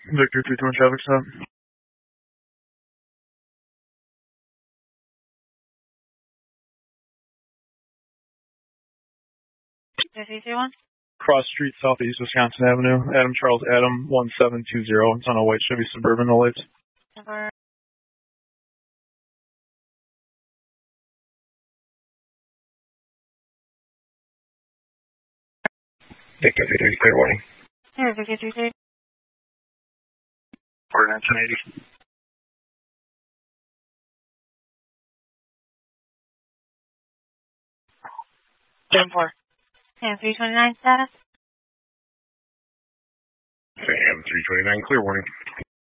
Victor 320 traffic stop. Cross Street, Southeast Wisconsin Avenue. Adam Charles Adam 1720. It's on a white Chevy Suburban, no lights. Victor 330, clear warning. Here, Victor 330. Ordinance 1080. 7-4. And 329 status? Sam 329, clear warning.